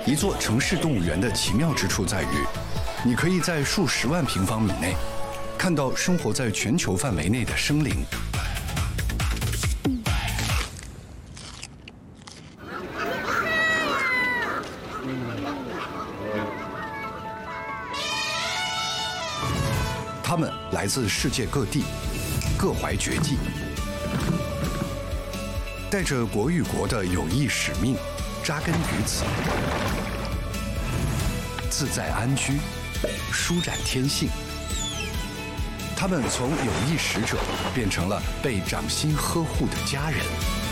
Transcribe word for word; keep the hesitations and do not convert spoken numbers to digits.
一座城市动物园的奇妙之处在于，你可以在数十万平方米内看到生活在全球范围内的生灵。他们来自世界各地，各怀绝技，带着国与国的友谊使命，扎根于此，自在安居，舒展天性。他们从友谊使者变成了被掌心呵护的家人。